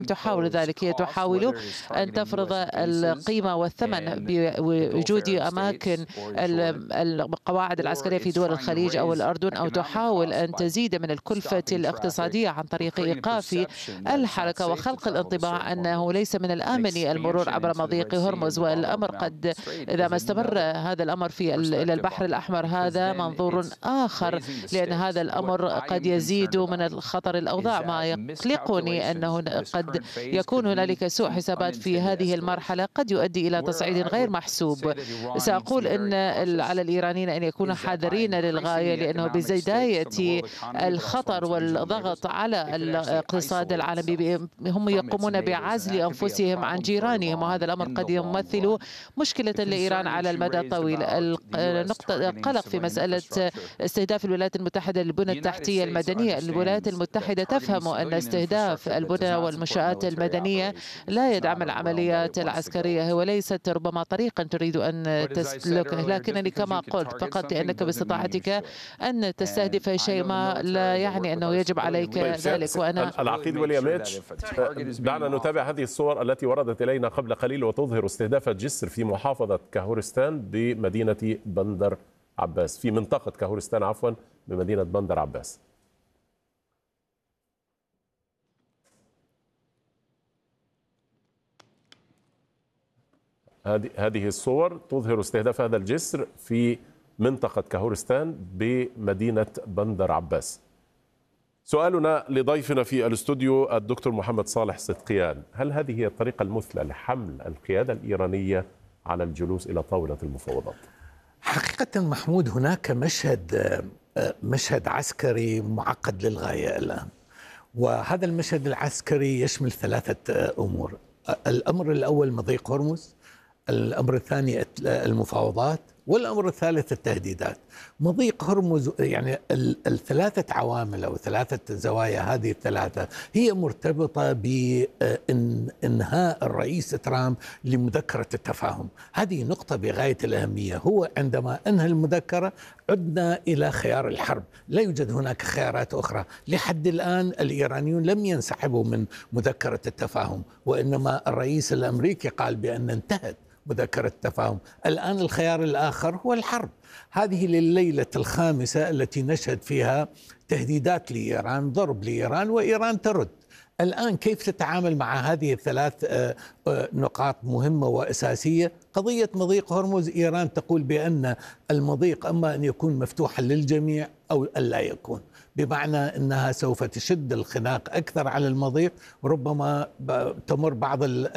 تحاول ذلك. هي تحاول أن تفرض القيمة والثمن بوجود أماكن القواعد العسكرية في دول الخليج أو الأردن، أو تحاول أن تزيد من الكلفة الاقتصادية عن طريق إيقاف الحركة وخلق الانطباع أنه ليس من الآمن المرور عبر مضيق هرمز. والأمر قد إذا ما استمر هذا الأمر إلى البحر الأحمر هذا منظور آخر، لأن هذا الأمر قد يزيد من الخطر الأوضاع. ما يقلقني أنه قد يكون هنالك سوء حسابات في هذه المرحلة قد يؤدي إلى تصعيد غير محسوب. سأقول أن على الإيرانيين أن يكونوا حذرين للغاية، لأنه ببداية الخطر والضغط على الاقتصاد العالمي هم يقومون بعزل أنفسهم عن جيرانهم، وهذا الأمر قد يمثل مشكلة لإيران على المدى الطويل. القلق في مسألة استهداف الولايات المتحدة للبنى التحتية المدنية. الولايات المتحدة تفهم أن استهداف البنى والمنشآت المدنية لا يدعم العمليات العسكرية، وليست ربما طريقا تريد أن تسلكه، لكنني كما قلت فقط لأنك باستطاعتك أن تستهدف شيء ما لا يعني أنه يجب عليك ذلك. وأنا العقيد ويلياميتش، دعنا نتابع هذه الصور التي وردت إلينا قبل قليل وتظهر استهداف جسر في محافظة كهورستان بمدينة بندر عباس، في منطقة كهورستان عفوا بمدينة بندر عباس. هذه الصور تظهر استهداف هذا الجسر في منطقة كهورستان بمدينة بندر عباس. سؤالنا لضيفنا في الاستوديو الدكتور محمد صالح صدقيان: هل هذه هي الطريقة المثلى لحمل القيادة الإيرانية على الجلوس إلى طاولة المفاوضات؟ حقيقة محمود، هناك مشهد عسكري معقد للغاية الآن، وهذا المشهد العسكري يشمل ثلاثة أمور. الأمر الأول مضيق هرمز، الأمر الثاني المفاوضات، والأمر الثالث التهديدات. مضيق هرمز يعني الثلاثة عوامل أو ثلاثة زوايا، هذه الثلاثة هي مرتبطة بإنهاء الرئيس ترامب لمذكرة التفاهم. هذه نقطة بغاية الأهمية. هو عندما أنهى المذكرة عدنا إلى خيار الحرب، لا يوجد هناك خيارات أخرى. لحد الآن الإيرانيون لم ينسحبوا من مذكرة التفاهم، وإنما الرئيس الأمريكي قال بأن انتهت مذكرة التفاهم. الآن الخيار الآخر هو الحرب. هذه لليلة الخامسة التي نشهد فيها تهديدات لإيران، ضرب لإيران، وإيران ترد. الآن كيف تتعامل مع هذه الثلاث نقاط مهمة وأساسية؟ قضية مضيق هرمز، إيران تقول بأن المضيق أما أن يكون مفتوحا للجميع أو ألا يكون، بمعنى أنها سوف تشد الخناق أكثر على المضيق. ربما تمر بعض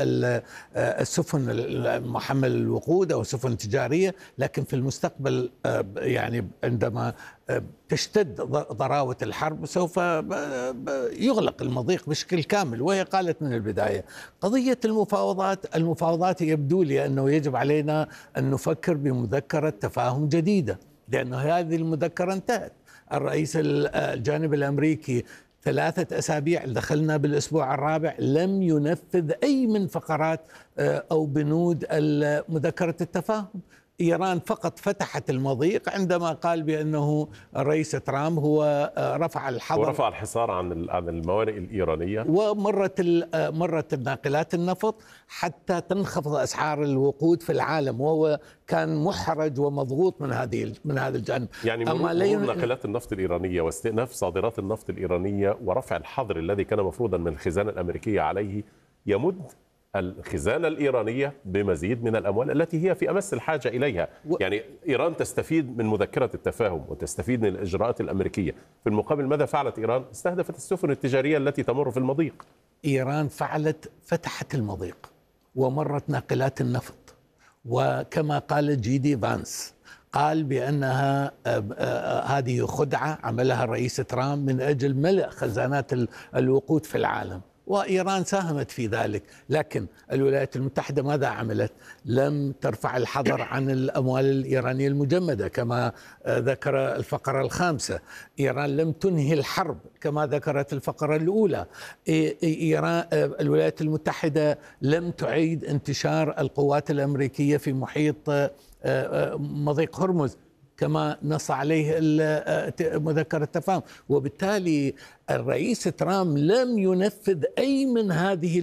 السفن محمل الوقود أو سفن تجارية، لكن في المستقبل يعني عندما تشتد ضراوة الحرب سوف يغلق المضيق بشكل كامل. وهي قالت من البداية قضية المفاوضات يبدو لي أنه يجب علينا أن نفكر بمذكرة تفاهم جديدة، لأن هذه المذكرة انتهت. الرئيس الجانب الأمريكي 3 أسابيع، دخلنا بالأسبوع الرابع، لم ينفذ أي من فقرات أو بنود مذكرة التفاهم. إيران فقط فتحت المضيق عندما قال بأنه الرئيس ترامب هو رفع الحصار عن الموانئ الإيرانية، ومرت ناقلات النفط حتى تنخفض أسعار الوقود في العالم، وهو كان محرج ومضغوط من هذا الجانب. يعني مرور ناقلات النفط الإيرانية واستئناف صادرات النفط الإيرانية ورفع الحظر الذي كان مفروضا من الخزانة الأمريكية عليه يمد الخزانة الإيرانية بمزيد من الأموال التي هي في أمس الحاجة إليها. يعني إيران تستفيد من مذكرة التفاهم وتستفيد من الإجراءات الأمريكية، في المقابل ماذا فعلت إيران؟ استهدفت السفن التجارية التي تمر في المضيق. إيران فتحت المضيق ومرت ناقلات النفط، وكما قال جيدي فانس قال بأنها هذه خدعة عملها الرئيس ترامب من أجل ملء خزانات الوقود في العالم، وإيران ساهمت في ذلك. لكن الولايات المتحدة ماذا عملت؟ لم ترفع الحظر عن الأموال الإيرانية المجمدة كما ذكر الفقرة الخامسة. إيران لم تنهي الحرب كما ذكرت الفقرة الأولى. الولايات المتحدة لم تعيد انتشار القوات الأمريكية في محيط مضيق هرمز. كما نص عليه مذكرة التفاهم. وبالتالي الرئيس ترامب لم ينفذ أي من هذه